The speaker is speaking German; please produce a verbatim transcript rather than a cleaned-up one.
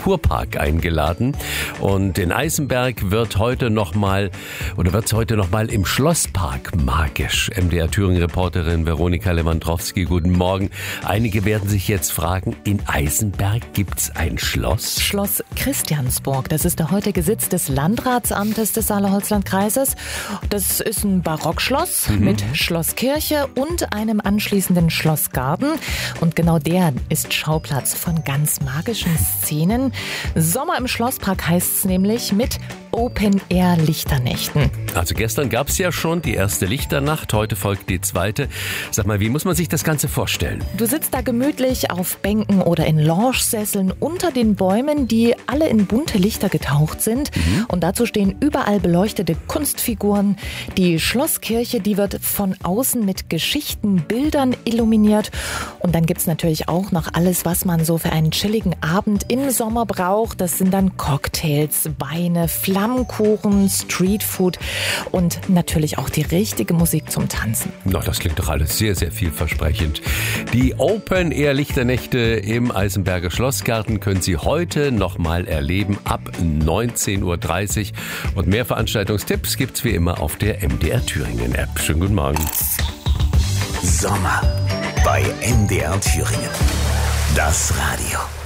Kurpark eingeladen. Und in Eisenberg wird heute nochmal, oder wird es heute nochmal im Schlosspark magisch. M D R Thüringen-Reporterin Veronika Lewandowski, guten Morgen. Einige werden sich jetzt fragen, in Eisenberg gibt's ein Schloss? Schloss Christiansburg, das ist der heutige Sitz des Landratsamtes des Saale-Holzland-Kreises. Das ist ein Barockschloss mhm. mit Schlosskirche und einem anschließenden Schlossgarten. Und genau der ist Schauplatz von ganz magischen Szenen. Sommer im Schlosspark heißt es nämlich mit Open-Air-Lichternächten. Also gestern gab es ja schon die erste Lichternacht, heute folgt die zweite. Sag mal, wie muss man sich das Ganze vorstellen? Du sitzt da gemütlich auf Bänken oder in Lounge-Sesseln unter den Bäumen, die alle in bunte Lichter getaucht sind. Mhm. Und dazu stehen überall beleuchtete Kunstfiguren. Die Schlosskirche, die wird von außen mit Geschichten, Bildern illuminiert. Und dann gibt's natürlich auch noch alles, was man so für einen chilligen Abend im Sommer braucht. Das sind dann Cocktails, Weine, Flammkuchen, Streetfood und natürlich auch die richtige Musik zum Tanzen. Na, das klingt doch alles sehr, sehr vielversprechend. Die Open-Air-Lichternächte im Eisenberger Schlossgarten können Sie heute nochmal erleben ab neunzehn Uhr dreißig. Und mehr Veranstaltungstipps gibt's wie immer auf der M D R Thüringen-App. Schönen guten Morgen. Sommer bei M D R Thüringen. Das Radio.